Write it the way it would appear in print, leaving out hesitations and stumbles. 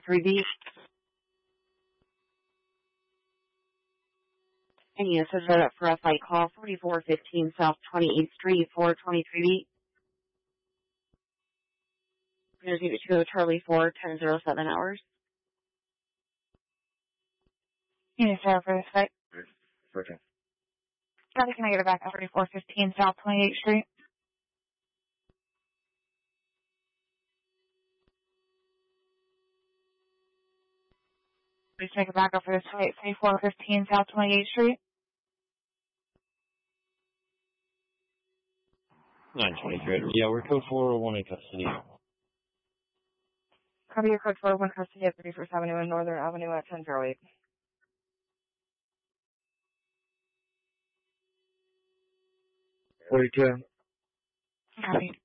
23B. And yes, is set up for a flight call 4415 South 28th Street for 23B. There's you to go Charlie 41007 hours. Yes, sir, for this flight. Okay. Charlie, can I get it back at 4415 South 28th Street? Please take it back up for this flight, 3415 South 28th Street. 923. Yeah, we're code 401 in custody. Copy your code 401 custody at 31st Avenue and Northern Avenue at 1008. Where you to? Copy.